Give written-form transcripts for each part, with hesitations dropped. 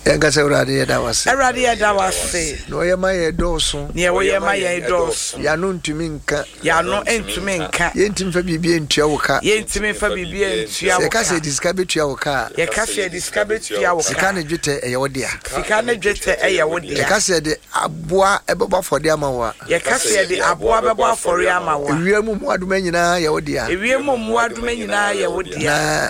Engase urade da wase. Erade da wase. No ye ma ye doso. Ne wo ye ma ye doso. Ya no ntumi nka. Ya no entumi nka. Ye ntimi fa bibie ntua wo ka. Ye ntimi fa bibie ntua wo ka. Se ka se disika betua wo ka. Ye ka se disika betua wo ka. Sika ne dwete eye wo dia. Sika ne dwete eye wo dia. Ye ka se de aboa ebeba fode ama wo. Ye ka se de aboa beba afore ama wo. Ewiemu mu aduma nyina ye wo dia. Ewiemu mu aduma nyina ye wo dia.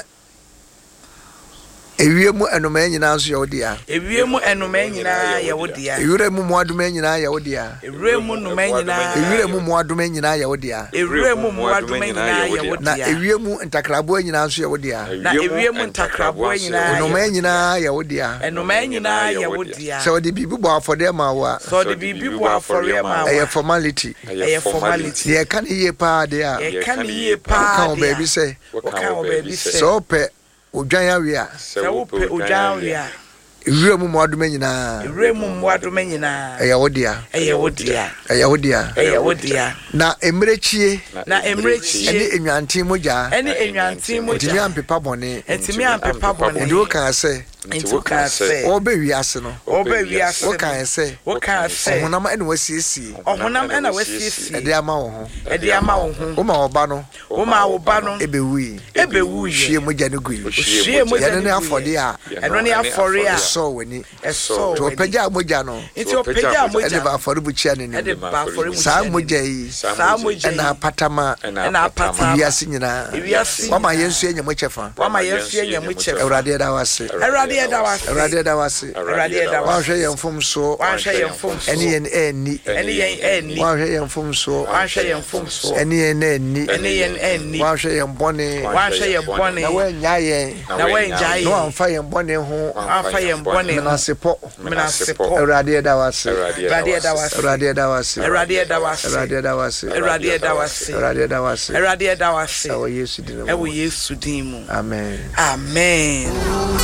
Ewiemu enoma nyina so ye wo dia. Ewiemu enoma nyina ye wo dia. Ewiremu mu aduma nyina ye wo dia. Ewiremu noma nyina. Ewiremu mu aduma nyina ye wo dia. Ewiremu mu aduma nyina ye wo dia. Na ewiemu ntakrabo nyina so ye wo dia. Na ewiemu ntakrabo nyina. Enoma nyina ye wo dia. Enoma nyina ye wo dia. So de bibi bo afode ma wa. So de bibi bo afore ma wa. Eye formality. Eye formality. Ye kan ye pa de a. Ye kan ye pa. Kan o baby say. Kan o baby say. So pe odwan awia. So pe odwan awia. Ewiremu mu aduma nyina. Ewiremu mu aduma nyina. Eye wo dia. Eye wo dia. Eye wo dia. Eye wo dia. Na emrechie. Na emrechie. Ene enwantin moja. Ene enwantin moja. Ntimi ampepa bone. Ntimi ampepa bone. Ndo kan se. Nti kan se. Oba wiase no. Oba wiase. Wo kan se. Wo kan se. Ohunam ene wasiesie. Ohunam ene wasiesie. Ede ama wo ho. Ede ama wo ho. Wo ma oba no. Wo ma oba no. Ebewu. Ebewu. Hwie moja ne gui. Hwie moja ne ne afode a. Eno ne afore a. So weni. So to peja moja no. Nti opeja moja. Ede ba afore bu chia ne ne. Ede ba afore bu chia. Sa moja yi. Sa moja. Na patama. Na patama. Wiase nyina. Wiase. Wa ma yensu enye mo chefa. Wa ma yensu enye mo chefa. Ewrade da wase. Ewrade da wase. Ewrade da wase. Ewrade da wase. Wa hwe yemfom so. Wa hwe yemfom so. Eni yen eni. Eni yen eni. Wa hwe yemfom so. Wa hwe yemfom so. Eni yen eni. Eni yen eni. Wa hwe yembone. Wa hwe yembone. Na we nyaye. Na we nyaye. No amfa yembone ho. Amfa yembone. Menasepo. Menasepo. Ewrade da wase. Ewrade da wase. Ewrade da wase. Ewrade da wase. Ewrade da wase. Ewrade da wase. Ewrade da wase. Ewrade da wase. Ewo Yesu din. Ewo Yesu din mu. Amen. Amen.